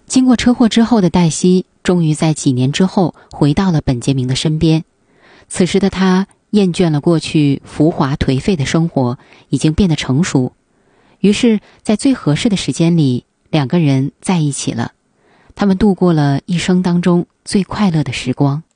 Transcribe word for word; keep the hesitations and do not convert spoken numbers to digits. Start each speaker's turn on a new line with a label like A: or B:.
A: 经过车祸之后的黛西，终于在几年之后回到了本杰明的身边。此时的他厌倦了过去浮华颓废的生活，已经变得成熟。于是在最合适的时间里，两个人在一起了。他们度过了一生当中最快乐的时光。